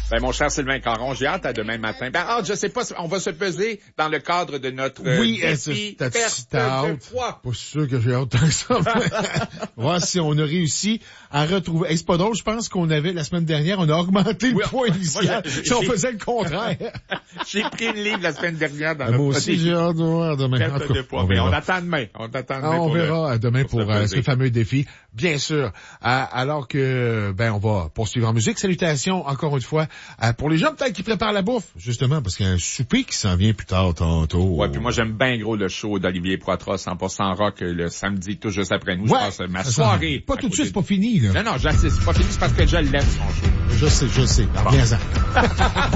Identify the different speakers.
Speaker 1: Ben, mon cher Sylvain Caron, j'ai hâte à demain matin. Ben, je sais pas, on va se peser dans le cadre de notre défi perte de poids.
Speaker 2: Pas sûr que j'ai hâte de ça. Voir si on a réussi à retrouver. Hey, c'est pas drôle, je pense qu'on avait, la semaine dernière, on a augmenté le poids initial. Si on faisait le contraire.
Speaker 1: J'ai pris une livre la semaine dernière dans
Speaker 2: moi aussi, j'ai hâte de voir demain.
Speaker 1: Perte de poids. Mais on attend demain.
Speaker 2: On verra demain pour ce fameux défi. Bien sûr. Alors que, on va poursuivre en musique. Salutations, encore une fois, pour les gens peut-être qui préparent la bouffe, justement, parce qu'il y a un souper qui s'en vient plus tard tantôt.
Speaker 1: Ouais, puis moi, j'aime bien gros le show d'Olivier Poitras, 100% rock, le samedi, tout juste après nous. Ouais, je passe ma soirée.
Speaker 2: Pas tout de suite, c'est pas fini, là.
Speaker 1: Non, c'est pas fini, c'est parce que je l'aime, son show.
Speaker 2: Je sais. Reviens-en.